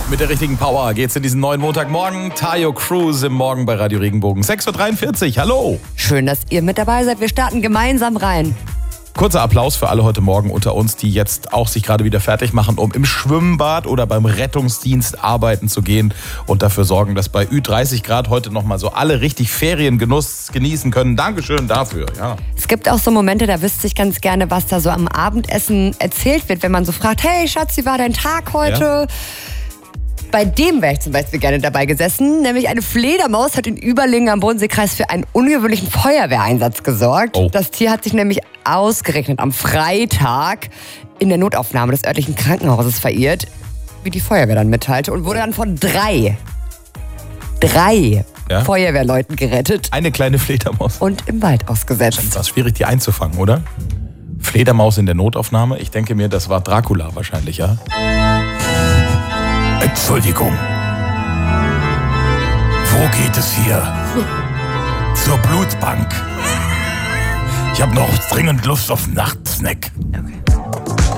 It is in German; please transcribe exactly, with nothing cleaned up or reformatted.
Mit der richtigen Power geht's in diesen neuen Montagmorgen. Tayo Cruz im Morgen bei Radio Regenbogen. sechs Uhr dreiundvierzig, hallo. Schön, dass ihr mit dabei seid. Wir starten gemeinsam rein. Kurzer Applaus für alle heute Morgen unter uns, die jetzt auch sich gerade wieder fertig machen, um im Schwimmbad oder beim Rettungsdienst arbeiten zu gehen und dafür sorgen, dass bei Ü dreißig Grad heute nochmal so alle richtig Feriengenuss genießen können. Dankeschön dafür. Ja. Es gibt auch so Momente, da wüsste ich ganz gerne, was da so am Abendessen erzählt wird, wenn man so fragt, hey Schatz, wie war dein Tag heute? Ja. Bei dem wäre ich zum Beispiel gerne dabei gesessen, nämlich eine Fledermaus hat in Überlingen am Bodenseekreis für einen ungewöhnlichen Feuerwehreinsatz gesorgt. Oh. Das Tier hat sich nämlich ausgerechnet am Freitag in der Notaufnahme des örtlichen Krankenhauses verirrt, wie die Feuerwehr dann mitteilte, und wurde dann von drei, drei ja? Feuerwehrleuten gerettet. Eine kleine Fledermaus. Und im Wald ausgesetzt. Das war schwierig, die einzufangen, oder? Fledermaus in der Notaufnahme? Ich denke mir, das war Dracula wahrscheinlich, ja? Entschuldigung. Wo geht es hier? Zur Blutbank. Ich habe noch dringend Lust auf einen Nachtsnack. Okay.